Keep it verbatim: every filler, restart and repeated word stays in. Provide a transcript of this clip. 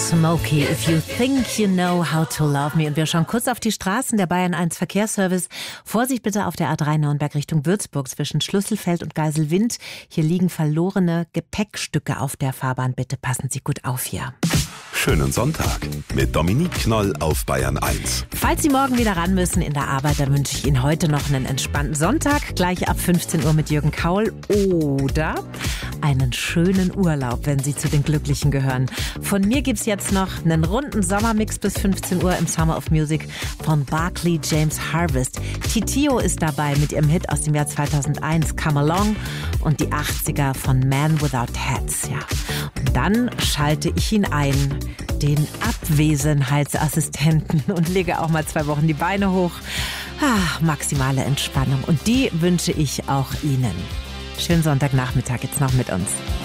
Smokey, If You Think You Know How to Love Me. Und wir schauen kurz auf die Straßen. Der Bayern eins Verkehrsservice. Vorsicht bitte auf der A drei Nürnberg Richtung Würzburg zwischen Schlüsselfeld und Geiselwind. Hier liegen verlorene Gepäckstücke auf der Fahrbahn. Bitte passen Sie gut auf hier. Schönen Sonntag mit Dominique Knoll auf Bayern eins. Falls Sie morgen wieder ran müssen in der Arbeit, dann wünsche ich Ihnen heute noch einen entspannten Sonntag. Gleich ab fünfzehn Uhr mit Jürgen Kaul. Oder einen schönen Urlaub, wenn Sie zu den Glücklichen gehören. Von mir gibt's jetzt noch einen runden Sommermix bis fünfzehn Uhr im Summer of Music von Barclay James Harvest. Titio ist dabei mit ihrem Hit aus dem Jahr zweitausendeins, Come Along, und die achtziger von Man Without Hats. Ja. Und dann schalte ich ihn ein, den Abwesenheitsassistenten, und lege auch mal zwei Wochen die Beine hoch. Ah, maximale Entspannung, und die wünsche ich auch Ihnen. Schönen Sonntagnachmittag jetzt noch mit uns.